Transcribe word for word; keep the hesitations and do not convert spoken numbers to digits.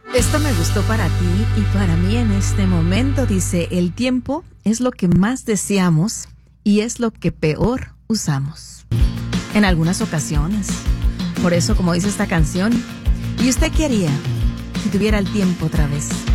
Esto me gustó para ti y para mí en este momento. Dice, el tiempo es lo que más deseamos y es lo que peor usamos. En algunas ocasiones. Por eso, como dice esta canción, ¿y usted qué haría si tuviera el tiempo otra vez?